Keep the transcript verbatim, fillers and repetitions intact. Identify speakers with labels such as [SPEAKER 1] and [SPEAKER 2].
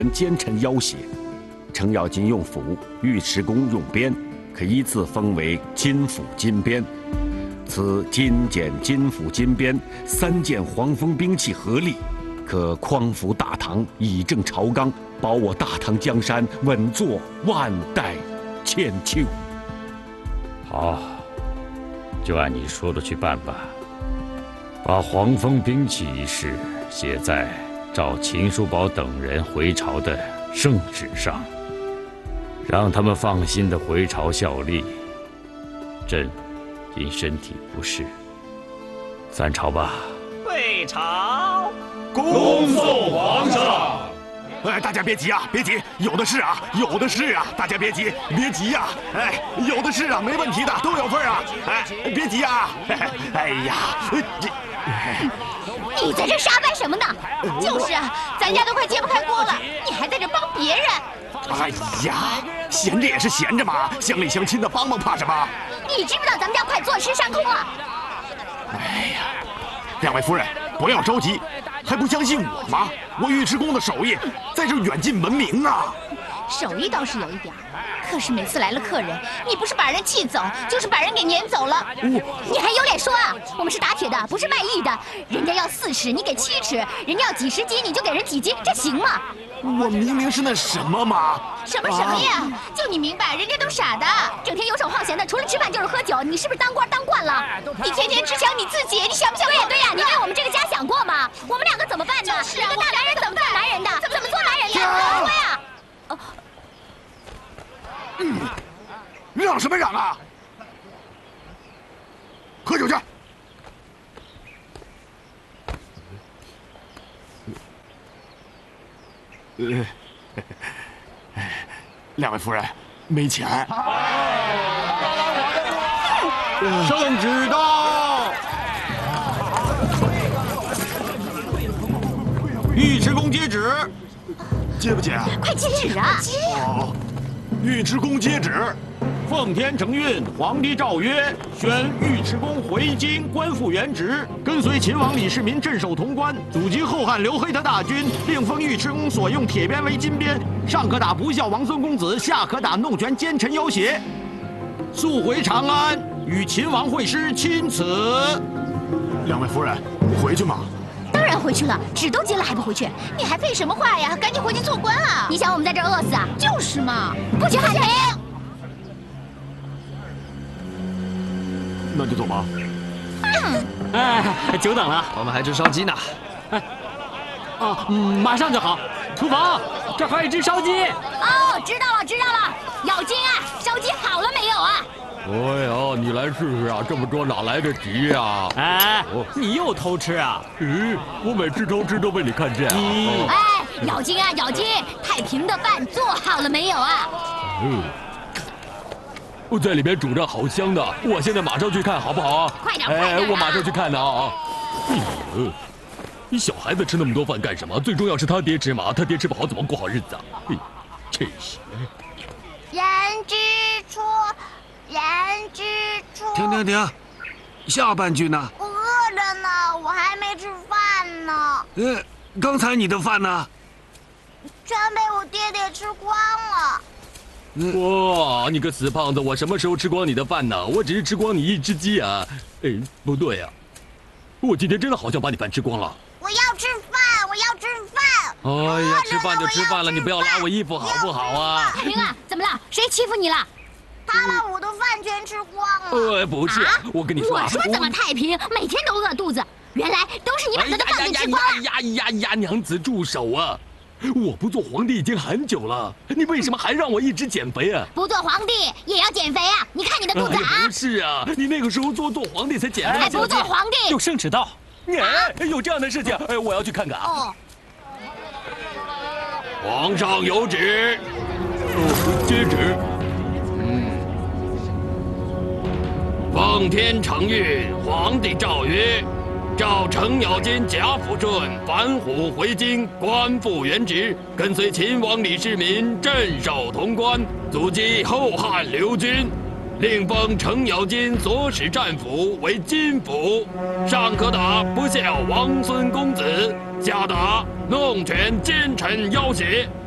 [SPEAKER 1] 奸臣要挟。程咬金用斧，尉迟恭用鞭，可依次封为金斧、金鞭。此金简、金斧、金鞭三件黄蜂兵器合力，可匡扶大唐，以正朝纲，保我大唐江山稳坐万代千秋。
[SPEAKER 2] 好，就按你说的去办吧。把黄蜂兵器一事写在召秦叔宝等人回朝的圣旨上，让他们放心的回朝效力。朕因身体不适，散朝吧。
[SPEAKER 3] 退朝。
[SPEAKER 4] 恭送皇上。
[SPEAKER 5] 哎，大家别急啊，别急，有的是啊，有的是啊，大家别急，别急呀、啊！哎，有的是啊，没问题的，都有份啊！哎，别急啊！哎呀，这。
[SPEAKER 6] 你在这傻扮什么呢？就是啊，咱家都快揭不开锅了，你还在这帮别人。
[SPEAKER 5] 哎呀，闲着也是闲着嘛，乡里乡亲的帮帮怕什么？
[SPEAKER 6] 你知不知道咱们家快坐吃山空了？
[SPEAKER 5] 哎呀，两位夫人不要着急，还不相信我吗？我尉迟恭的手艺在这远近闻名啊。
[SPEAKER 6] 手艺倒是有一点，可是每次来了客人，你不是把人气走，就是把人给撵走了。你还有脸说啊？我们是打铁的，不是卖艺的。人家要四尺，你给七尺；人家要几十斤，你就给人几斤，这行吗？
[SPEAKER 5] 我明明是那什么嘛！
[SPEAKER 6] 什么什么呀？啊、就你明白，人家都傻的，整天游手好闲的，除了吃饭就是喝酒。你是不是当官当惯了？你天天只想你自己，你想不想？对呀对呀，你为我们这个家想过吗？我们两个怎么办呢？就是啊，一个大男人怎么做男人的？怎么怎么做男人呀？说呀！哦。
[SPEAKER 5] 嗯，让什么让啊！喝酒去。呃，两位夫人，没钱。
[SPEAKER 4] 圣旨到。尉迟恭接旨。
[SPEAKER 5] 接不接啊？
[SPEAKER 6] 快接旨啊！接。
[SPEAKER 5] 哦。尉迟恭接旨，
[SPEAKER 4] 奉天承运，皇帝诏曰：宣尉迟恭回京，官复原职，跟随秦王李世民镇守潼关，阻击后汉刘黑的大军，并封尉迟恭所用铁鞭为金鞭，上可打不孝王孙公子，下可打弄权奸臣要挟。速回长安，与秦王会师钦此。
[SPEAKER 5] 两位夫人，回去吗？
[SPEAKER 6] 当然回去了，旨都接了还不回去？你还废什么话呀？赶紧回去做官啊！你想我们在这儿饿死啊？就是嘛！不许喊停！
[SPEAKER 5] 那就走吧。
[SPEAKER 7] 嗯，哎，久等了，
[SPEAKER 3] 我们还吃烧鸡呢。
[SPEAKER 7] 哎，哦，嗯，马上就好。厨房，这还有一只烧鸡。
[SPEAKER 6] 哦，知道了，知道了。咬金啊，烧鸡好了没有啊？
[SPEAKER 8] 哎呀，你来试试啊，这么多哪来得及呀？
[SPEAKER 7] 哎，你又偷吃啊？
[SPEAKER 8] 咦，我每次偷吃都被你看见啊！
[SPEAKER 6] 嗯、哎，咬金啊，咬金，太平的饭做好了没有啊？
[SPEAKER 8] 嗯，我在里面煮着，好香的，我现在马上去看，好不好啊？
[SPEAKER 6] 快点，快点！
[SPEAKER 8] 哎，我马上去看呢啊！嗯，你小孩子吃那么多饭干什么？最重要是他爹吃嘛，他爹吃不好怎么过好日子啊？嘿，真是。
[SPEAKER 6] 人之初。人之初。
[SPEAKER 9] 停停停，下半句呢？
[SPEAKER 6] 我饿着呢，我还没吃饭呢。
[SPEAKER 9] 呃，刚才你的饭呢？
[SPEAKER 6] 全被我爹爹吃光了。
[SPEAKER 8] 哇，你个死胖子！我什么时候吃光你的饭呢？我只是吃光你一只鸡啊！哎，不对呀、啊，我今天真的好像把你饭吃光了。
[SPEAKER 6] 我要吃饭，我要吃饭。
[SPEAKER 8] 哎呀，吃饭就吃饭了，你不要拉我衣服好不好啊？
[SPEAKER 6] 海平啊，怎么了？谁欺负你了？他把我的饭全吃光了。
[SPEAKER 8] 呃，不是，啊、我跟你说、啊，
[SPEAKER 6] 我说怎么太平，每天都饿肚子，原来都是你把他的饭给吃光了。
[SPEAKER 8] 呀呀呀呀！娘子住手啊！我不做皇帝已经很久了，你为什么还让我一直减肥啊？
[SPEAKER 6] 不做皇帝也要减肥啊！你看你的肚子啊！
[SPEAKER 8] 不是啊，你那个时候做做皇帝才减肥，
[SPEAKER 6] 还不做皇帝。
[SPEAKER 7] 有圣旨到，
[SPEAKER 8] 哎，有这样的事情，哎，我要去看看啊。
[SPEAKER 6] 哦。
[SPEAKER 2] 皇上有旨。
[SPEAKER 8] 哦，接旨。
[SPEAKER 2] 奉天承运，皇帝诏曰：召程咬金、贾辅顺反虎回京，官复原职，跟随秦王李世民镇守潼关，阻击后汉刘军。另封程咬金所使战斧为金斧，上可打不孝王孙公子，下打弄权奸臣要挟。